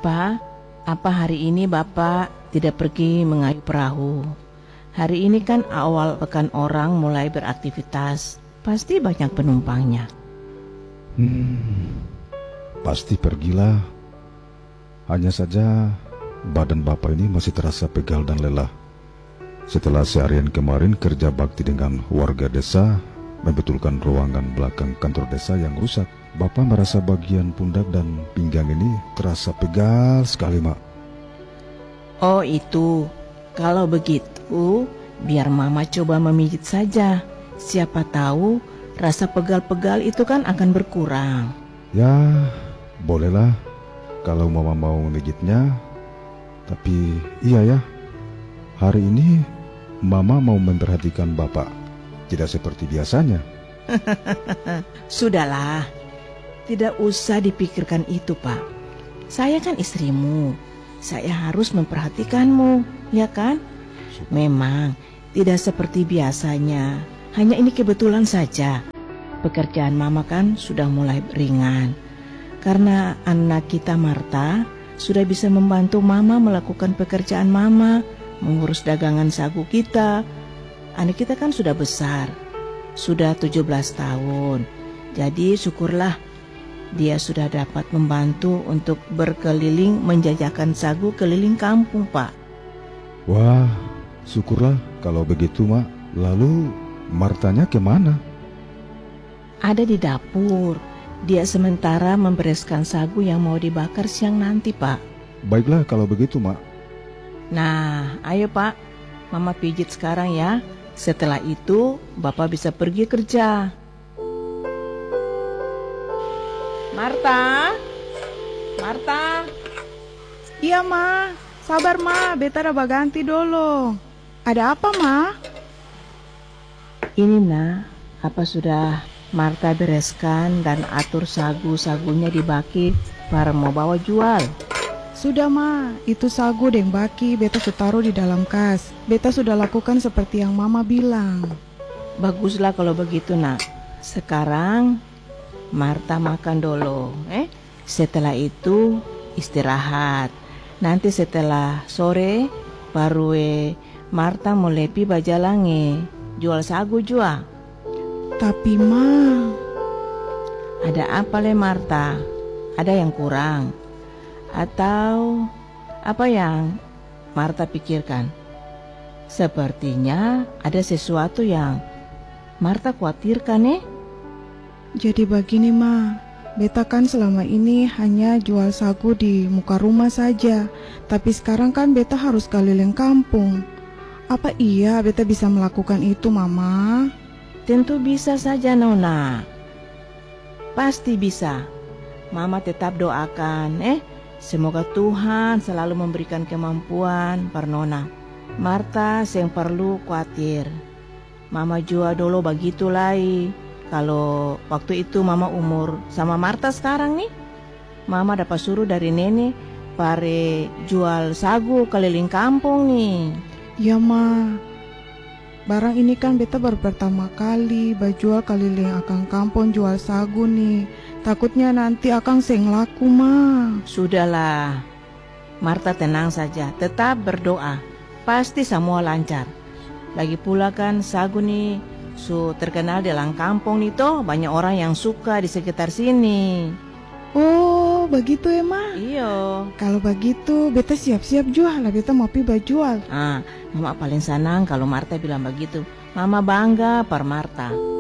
Pak, apa hari ini Bapak tidak pergi mengayuh perahu? Hari ini kan awal pekan orang mulai beraktivitas. Pasti banyak penumpangnya. Pasti pergilah. Hanya saja badan Bapak ini masih terasa pegal dan lelah. Setelah seharian kemarin kerja bakti dengan warga desa, membetulkan ruangan belakang kantor desa yang rusak, Bapak merasa bagian pundak dan pinggang ini terasa pegal sekali, Mak. Oh itu, kalau begitu biar Mama coba memijit saja. Siapa tahu rasa pegal-pegal itu kan akan berkurang. Ya, bolehlah kalau Mama mau memijitnya. Tapi iya ya, hari ini Mama mau memperhatikan Bapak, tidak seperti biasanya. Sudahlah, tidak usah dipikirkan itu, Pak. Saya kan istrimu, saya harus memperhatikanmu, ya kan? Memang tidak seperti biasanya, hanya ini kebetulan saja. Pekerjaan Mama kan sudah mulai ringan, karena anak kita Marta sudah bisa membantu Mama melakukan pekerjaan Mama, mengurus dagangan sagu kita. Anak kita kan sudah besar, sudah 17 tahun. Jadi syukurlah dia sudah dapat membantu untuk berkeliling menjajakan sagu keliling kampung, Pak. Wah, syukurlah kalau begitu, Mak. Lalu Martanya kemana? Ada di dapur. Dia sementara membereskan sagu yang mau dibakar siang nanti, Pak. Baiklah kalau begitu, Mak. Nah, ayo Pak, Mama pijit sekarang ya. Setelah itu, Bapak bisa pergi kerja. Marta? Marta? Iya, Ma. Sabar, Ma. Beta udah baganti dulu. Ada apa, Ma? Ini nah, apa sudah Marta bereskan dan atur sagu-sagunya dibaki para mau bawa jual? Sudah, Ma. Itu sagu deng baki beta sudah taruh di dalam kas. Beta sudah lakukan seperti yang Mama bilang. Baguslah kalau begitu, nak. Sekarang Marta makan dulu. Setelah itu istirahat. Nanti setelah sore baru Marta mau lepi bajalange jual sagu jua. Tapi Ma, ada apa le Marta? Ada yang kurang? Atau apa yang Marta pikirkan? Sepertinya ada sesuatu yang Marta khawatirkan. jadi begini, Ma. Beta kan selama ini hanya jual sagu di muka rumah saja. Tapi sekarang kan beta harus keliling kampung. Apa iya beta bisa melakukan itu, Mama? Tentu bisa saja, Nona. Pasti bisa. Mama tetap doakan, semoga Tuhan selalu memberikan kemampuan per Nona. Marta yang perlu khawatir. Mama juga dulu begitu lai. Kalau waktu itu Mama umur sama Marta sekarang nih, Mama dapat suruh dari nenek pare jual sagu keliling kampung nih. Ya, Ma. Barang ini kan beta baru pertama kali berjual keliling akang kampung jual sagu nih. Takutnya nanti akang seng laku, Ma. Sudahlah, Marta tenang saja, tetap berdoa. Pasti semua lancar. Lagi pula kan sagu nih terkenal dalam kampung nih toh, banyak orang yang suka di sekitar sini. Oh, begitu ya, Ma? Iya. Kalau begitu, beta siap-siap jual lah, beta mau pi jual. Mama paling senang kalau Marta bilang begitu. Mama bangga per Marta.